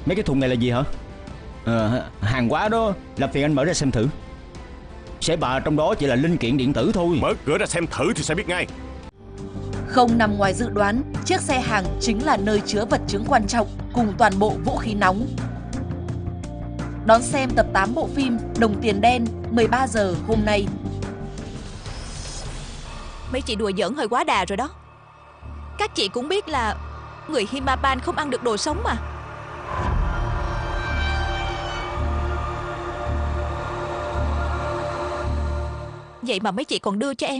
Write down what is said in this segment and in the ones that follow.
Mấy cái thùng này là gì hả? Hàng hóa đó, làm phiền anh mở ra xem thử. Sẽ bà trong đó chỉ là linh kiện điện tử thôi. Mở cửa ra xem thử thì sẽ biết ngay. Không nằm ngoài dự đoán, chiếc xe hàng chính là nơi chứa vật chứng quan trọng cùng toàn bộ vũ khí nóng. Đón xem tập 8 bộ phim Đồng Tiền Đen 13 giờ hôm nay. Mấy chị đùa giỡn hơi quá đà rồi đó. Các chị cũng biết là người Himapan không ăn được đồ sống mà. Vậy mà mấy chị còn đưa cho em.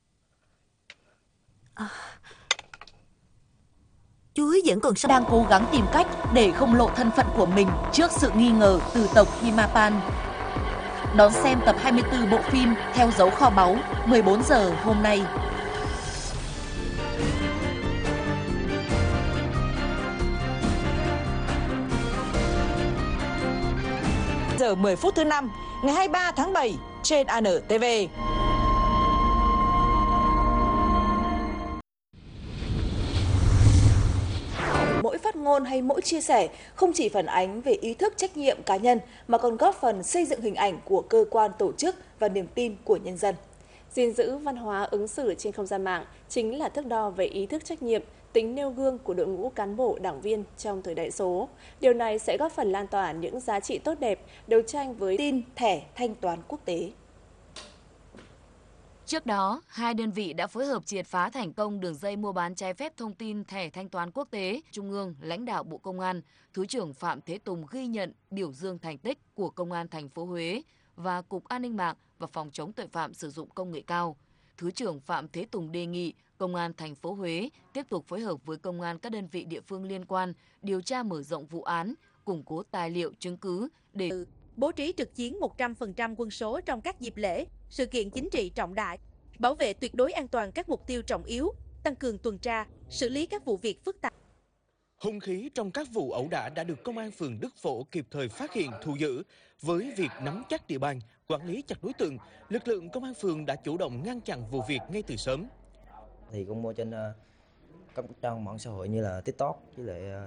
Chú ấy vẫn còn đang cố gắng tìm cách để không lộ thân phận của mình trước sự nghi ngờ từ tộc Himapan. Đón xem tập 24 bộ phim Theo dấu kho báu 14 giờ hôm nay. Giờ 10 phút thứ 5 ngày 23 tháng 7 trên ANTV. Mỗi phát ngôn hay mỗi chia sẻ không chỉ phản ánh về ý thức trách nhiệm cá nhân mà còn góp phần xây dựng hình ảnh của cơ quan tổ chức và niềm tin của nhân dân. Gìn giữ văn hóa ứng xử trên không gian mạng chính là thước đo về ý thức trách nhiệm, tính nêu gương của đội ngũ cán bộ đảng viên trong thời đại số. Điều này sẽ góp phần lan tỏa những giá trị tốt đẹp, đấu tranh với tin thẻ thanh toán quốc tế. Trước đó, hai đơn vị đã phối hợp triệt phá thành công đường dây mua bán trái phép thông tin thẻ thanh toán quốc tế. Trung ương, lãnh đạo Bộ Công an, Thứ trưởng Phạm Thế Tùng ghi nhận, biểu dương thành tích của Công an thành phố Huế và Cục An ninh mạng và Phòng chống tội phạm sử dụng công nghệ cao. Thứ trưởng Phạm Thế Tùng đề nghị Công an thành phố Huế tiếp tục phối hợp với công an các đơn vị địa phương liên quan điều tra mở rộng vụ án, củng cố tài liệu chứng cứ để bố trí trực chiến 100% quân số trong các dịp lễ, sự kiện chính trị trọng đại, bảo vệ tuyệt đối an toàn các mục tiêu trọng yếu, tăng cường tuần tra, xử lý các vụ việc phức tạp. Hung khí trong các vụ ẩu đả đã được Công an phường Đức Phổ kịp thời phát hiện, thu giữ. Với việc nắm chắc địa bàn, quản lý chặt đối tượng, lực lượng Công an phường đã chủ động ngăn chặn vụ việc ngay từ sớm. Thì cũng mua trên các trang mạng xã hội như là TikTok với lại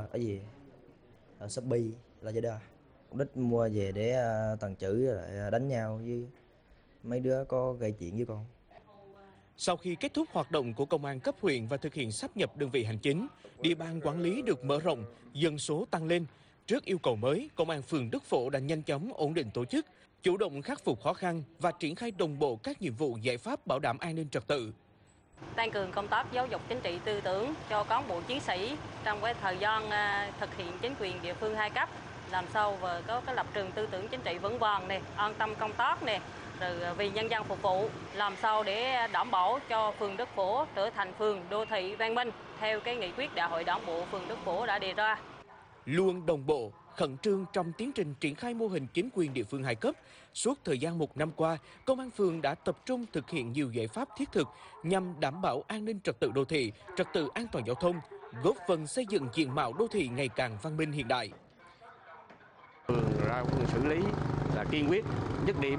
Shopee, Lazada. Mục đích mua về để tàng trữ lại đánh nhau với mấy đứa có gây chuyện với con. Sau khi kết thúc hoạt động của công an cấp huyện và thực hiện sáp nhập đơn vị hành chính, địa bàn quản lý được mở rộng, dân số tăng lên. Trước yêu cầu mới, Công an phường Đức Phổ đã nhanh chóng ổn định tổ chức, chủ động khắc phục khó khăn và triển khai đồng bộ các nhiệm vụ giải pháp bảo đảm an ninh trật tự. Tăng cường công tác giáo dục chính trị tư tưởng cho cán bộ chiến sĩ trong cái thời gian thực hiện chính quyền địa phương hai cấp, làm sao vừa có cái lập trường tư tưởng chính trị vững vàng này, an tâm công tác này, rồi vì nhân dân phục vụ, làm sao để đảm bảo cho phường Đức Phổ trở thành phường đô thị văn minh theo cái nghị quyết Đại hội Đảng bộ phường Đức Phổ đã đề ra. Luôn đồng bộ, khẩn trương trong tiến trình triển khai mô hình chính quyền địa phương hai cấp. Suốt thời gian 1 năm qua, Công an phường đã tập trung thực hiện nhiều giải pháp thiết thực nhằm đảm bảo an ninh trật tự đô thị, trật tự an toàn giao thông, góp phần xây dựng diện mạo đô thị ngày càng văn minh hiện đại. Phường ra quân xử lý là kiên quyết, dứt điểm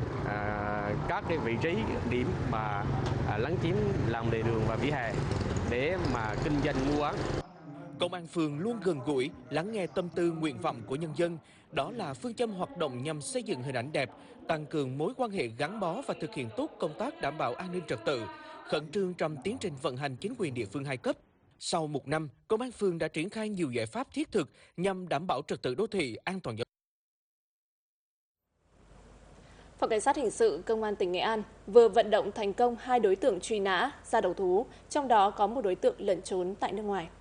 các cái vị trí điểm mà lấn chiếm lòng lề đường và vỉa hè để mà kinh doanh mua bán. Công an phường luôn gần gũi, lắng nghe tâm tư nguyện vọng của nhân dân. Đó là phương châm hoạt động nhằm xây dựng hình ảnh đẹp, tăng cường mối quan hệ gắn bó và thực hiện tốt công tác đảm bảo an ninh trật tự, khẩn trương trong tiến trình vận hành chính quyền địa phương hai cấp. Sau 1 năm, Công an phường đã triển khai nhiều giải pháp thiết thực nhằm đảm bảo trật tự đô thị, an toàn giao thông. Phòng Cảnh sát Hình sự Công an tỉnh Nghệ An vừa vận động thành công 2 đối tượng truy nã ra đầu thú, trong đó có một đối tượng lẩn trốn tại nước ngoài.